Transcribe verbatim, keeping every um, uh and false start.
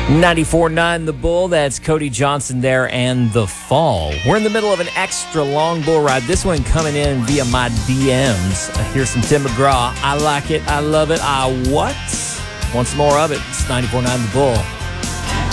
ninety-four point nine The Bull, that's Cody Johnson there, and The Fall. We're in the middle of an extra long bull ride. This one coming in via my D Ms. Here's some Tim McGraw. I like it. I love it. I what? Want some more of it? It's ninety-four point nine The Bull.